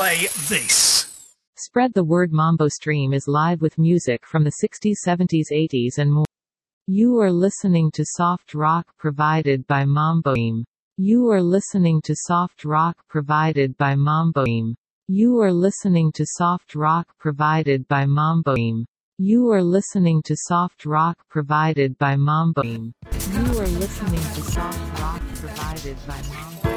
play this. Spread the word. Mambo Stream is live with music from the 60s, 70s, 80s and more. You are listening to soft rock provided by Mambo Stream. You are listening to soft rock provided by Mambo Stream. You are listening to soft rock provided by Mambo Stream. You are listening to soft rock provided by Mambo Stream. You are listening to soft rock provided by Mambo